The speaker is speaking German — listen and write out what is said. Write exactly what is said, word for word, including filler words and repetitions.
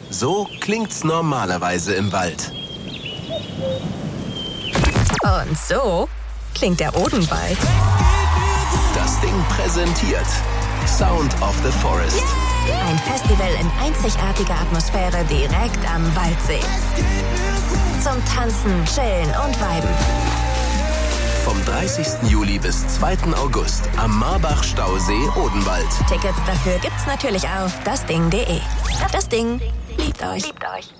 So klingt's normalerweise im Wald. Und so klingt der Odenwald. Das Ding präsentiert Sound of the Forest. Ein Festival in einzigartiger Atmosphäre direkt am Waldsee. Zum Tanzen, Chillen und Weiben. Vom dreißigsten Juli bis zweiten August am Marbach-Stausee Odenwald. Tickets dafür gibt's natürlich auf das ding punkt de. Das Ding liebt euch. Liebt euch.